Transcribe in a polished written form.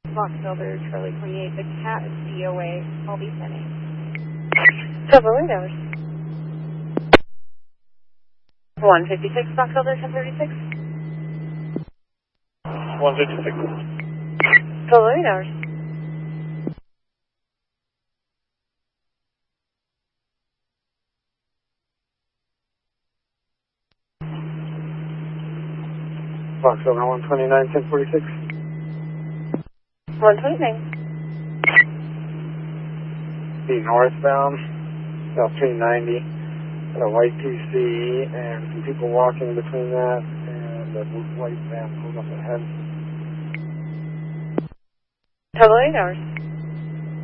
Fox Builder, Charlie 28, the cat is DOA. I'll be sending. Several 8 hours. 156, Fox Builder, 1036. 156. Several 8 hours. Fox Builder 129, 1046. 129. Be northbound, South 390. Got a white PC and some people walking between that and a white van pulled up ahead. Several 8 hours.